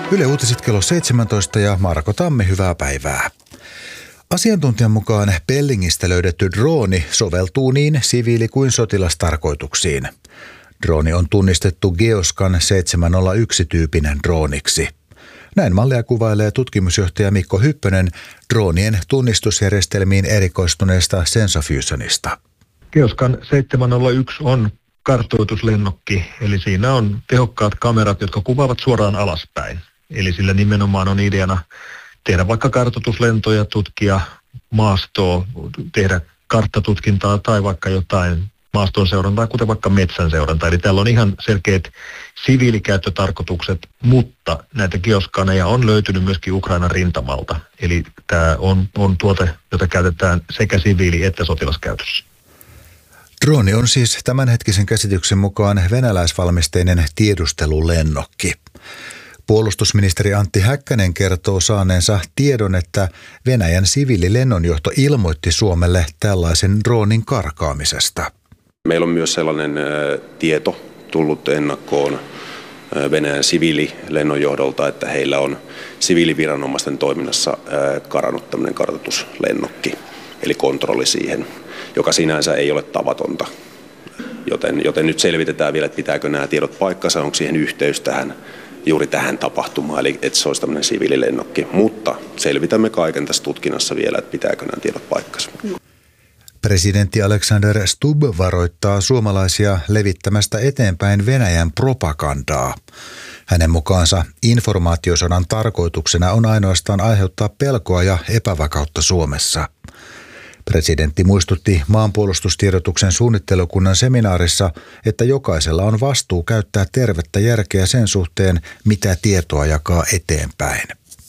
Yle Uutiset kello 17 ja Marko Tammi, hyvää päivää. Asiantuntijan mukaan Pellingistä löydetty drooni soveltuu niin siviili- kuin sotilastarkoituksiin. Drooni on tunnistettu Geoscan 701-tyypinen drooniksi. Näin mallia kuvailee tutkimusjohtaja Mikko Hyppönen droonien tunnistusjärjestelmiin erikoistuneesta Sensofusionista. Geoscan 701 on kartoituslennokki, eli siinä on tehokkaat kamerat, jotka kuvaavat suoraan alaspäin. Eli sillä nimenomaan on ideana tehdä vaikka kartoituslentoja, tutkia maastoa, tehdä karttatutkintaa tai vaikka jotain maaston seurantaa, kuten vaikka metsän seurantaa. Eli täällä on ihan selkeät siviilikäyttötarkoitukset, mutta näitä geoskaneja on löytynyt myöskin Ukrainan rintamalta. Eli tämä on tuote, jota käytetään sekä siviili- että sotilaskäytössä. Drooni on siis tämänhetkisen käsityksen mukaan venäläisvalmisteinen tiedustelulennokki. Puolustusministeri Antti Häkkänen kertoo saaneensa tiedon, että Venäjän siviililennonjohto ilmoitti Suomelle tällaisen droonin karkaamisesta. Meillä on myös sellainen tieto tullut ennakkoon Venäjän siviililennonjohdolta, että heillä on siviiliviranomaisten toiminnassa karannut tämmöinen kartoituslennokki, eli kontrolli siihen, joka sinänsä ei ole tavatonta. Joten nyt selvitetään vielä, että pitääkö nämä tiedot paikkansa, onko siihen yhteys juuri tähän tapahtumaan, eli että se olisi tämmöinen siviililennokki. Mutta selvitämme kaiken tässä tutkinnassa vielä, että pitääkö nämä tiedot paikkansa. Presidentti Alexander Stubb varoittaa suomalaisia levittämästä eteenpäin Venäjän propagandaa. Hänen mukaansa informaatiosodan tarkoituksena on ainoastaan aiheuttaa pelkoa ja epävakautta Suomessa. Presidentti muistutti maanpuolustustiedotuksen suunnittelukunnan seminaarissa, että jokaisella on vastuu käyttää tervettä järkeä sen suhteen, mitä tietoa jakaa eteenpäin.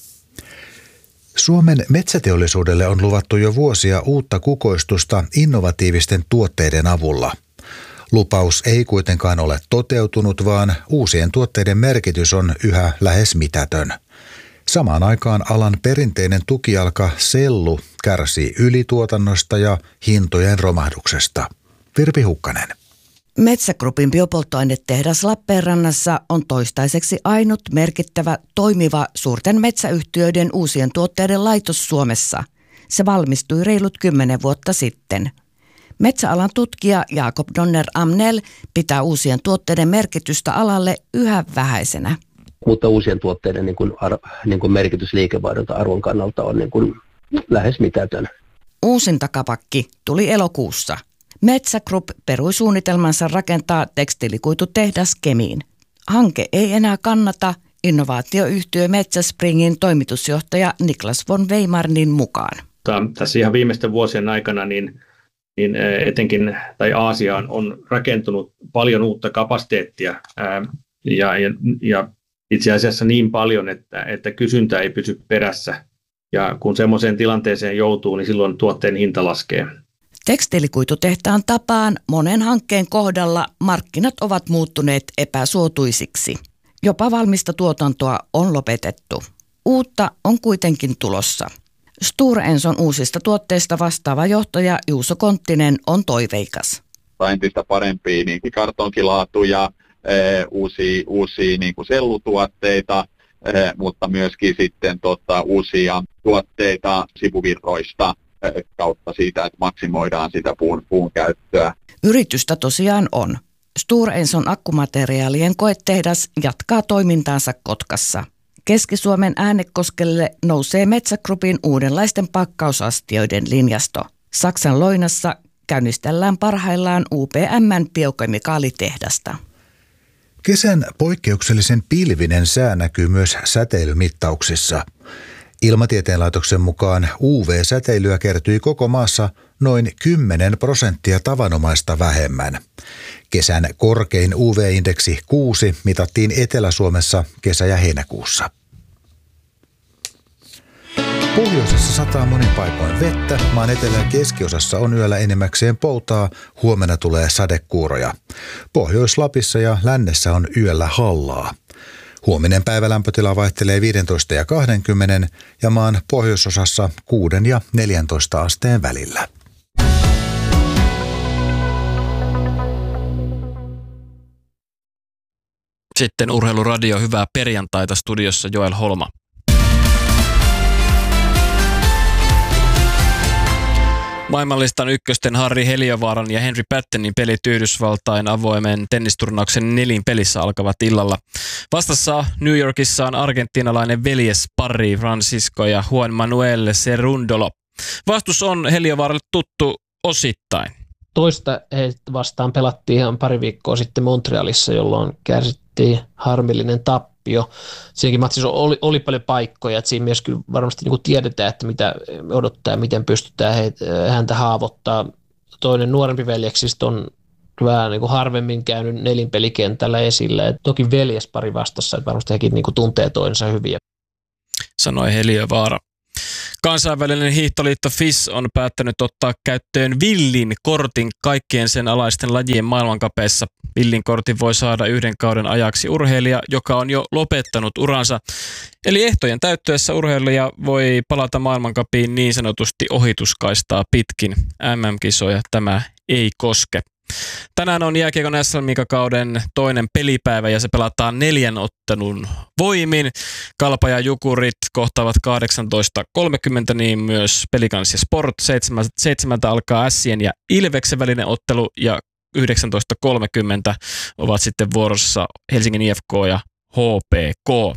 Suomen metsäteollisuudelle on luvattu jo vuosia uutta kukoistusta innovatiivisten tuotteiden avulla. Lupaus ei kuitenkaan ole toteutunut, vaan uusien tuotteiden merkitys on yhä lähes mitätön. Samaan aikaan alan perinteinen tukijalka sellu kärsii ylituotannosta ja hintojen romahduksesta. Virpi Hukkanen. Metsä Groupin biopolttoainetehdas Lappeenrannassa on toistaiseksi ainut merkittävä toimiva suurten metsäyhtiöiden uusien tuotteiden laitos Suomessa. Se valmistui reilut 10 vuotta sitten. Metsäalan tutkija Jakob Donner Amnell pitää uusien tuotteiden merkitystä alalle yhä vähäisenä. Mutta uusien tuotteiden niin kuin merkitys liikevaihdolta arvon kannalta on niin kuin lähes mitätön. Uusin takapakki tuli elokuussa. Metsä Group perui suunnitelmansa rakentaa tekstiilikuitutehdas Kemiin. Hanke ei enää kannata innovaatioyhtiö Metsäspringin toimitusjohtaja Niklas von Weimarnin mukaan. Tässä ihan viimeisten vuosien aikana niin etenkin Aasiaan on rakentunut paljon uutta kapasiteettia ja itse asiassa niin paljon, että kysyntä ei pysy perässä. Ja kun semmoiseen tilanteeseen joutuu, niin silloin tuotteen hinta laskee. Tekstiilikuitutehtaan tapaan monen hankkeen kohdalla markkinat ovat muuttuneet epäsuotuisiksi. Jopa valmista tuotantoa on lopetettu. Uutta on kuitenkin tulossa. Stora Enson uusista tuotteista vastaava johtaja Juuso Konttinen on toiveikas. Entistä parempia kartonkilaatuja, uusia niin kuin sellutuotteita, mutta myöskin sitten uusia tuotteita sivuvirroista kautta siitä, että maksimoidaan sitä puun käyttöä. Yritystä tosiaan on. Stora Enson akkumateriaalien koetehdas jatkaa toimintaansa Kotkassa. Keski-Suomen Äänekoskelle nousee Metsä Groupin uudenlaisten pakkausastioiden linjasto. Saksan Loinassa käynnistellään parhaillaan UPM:n biokemikaalitehdasta. Kesän poikkeuksellisen pilvinen sää näkyy myös säteilymittauksissa. Ilmatieteen laitoksen mukaan UV-säteilyä kertyi koko maassa noin 10% tavanomaista vähemmän. Kesän korkein UV-indeksi 6 mitattiin Etelä-Suomessa kesä- ja heinäkuussa. Pohjoisessa sataa monin paikoin vettä, maan etelä- ja keskiosassa on yöllä enimmäkseen poutaa, huomenna tulee sadekuuroja. Pohjois-Lapissa ja lännessä on yöllä hallaa. Huominen päivälämpötila vaihtelee 15 ja 20 ja maan pohjoisosassa 6 ja 14 asteen välillä. Sitten Urheiluradio, hyvää perjantaita, studiossa Joel Holma. Maailmanlistan ykkösten Harri Heliövaaran ja Henry Pattenin pelit Yhdysvaltain avoimen tennisturnauksen 4 pelissä alkavat illalla. Vastassa New Yorkissa on argentiinalainen veljespari Francisco ja Juan Manuel Cerundolo. Vastus on Heliövaaralle tuttu osittain. Toista heitä vastaan pelattiin ihan pari viikkoa sitten Montrealissa, jolloin kärsittiin harmillinen tappio. Siinäkin matsissa oli paljon paikkoja, että siinä myös kyllä varmasti niin kuin tiedetään, että mitä odottaa ja miten pystytään häntä haavoittaa. Toinen nuorempi veljeksistä on vähän niin kuin harvemmin käynyt 4 pelikentällä esillä. Et toki veljespari vastassa, että varmasti hekin niin kuin tuntee toisensa hyvin. Sanoi Heliövaara. Kansainvälinen hiihtoliitto FIS on päättänyt ottaa käyttöön villin kortin kaikkien sen alaisten lajien maailmankapeissa. Villin kortin voi saada 1 kauden ajaksi urheilija, joka on jo lopettanut uransa. Eli ehtojen täyttyessä urheilija voi palata maailmankapiin niin sanotusti ohituskaistaa pitkin. MM-kisoja tämä ei koske. Tänään on jääkiekon SM-kauden toinen pelipäivä ja se pelataan 4 ottelun voimin. Kalpa ja Jukurit kohtaavat 18.30, niin myös Pelikans ja Sport. 7 alkaa Ässien ja Ilveksen välinen ottelu ja 19.30 ovat sitten vuorossa Helsingin IFK ja HPK.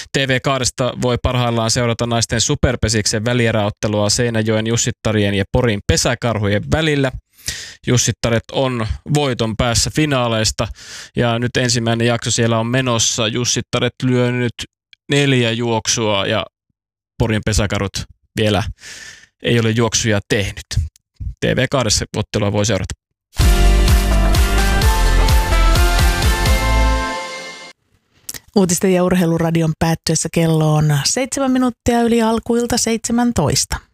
TV2 voi parhaillaan seurata naisten superpesiksen välieräottelua Seinäjoen Jussittarien ja Porin Pesäkarhujen välillä. Jussittaret on voiton päässä finaaleista ja nyt ensimmäinen jakso siellä on menossa. Jussittaret lyö nyt 4 juoksua ja Porin Pesäkarhut vielä ei ole juoksuja tehnyt. TV2 ottelua voi seurata. Uutisten ja Urheiluradion päättyessä kello on 7 minuuttia yli alkuilta 17.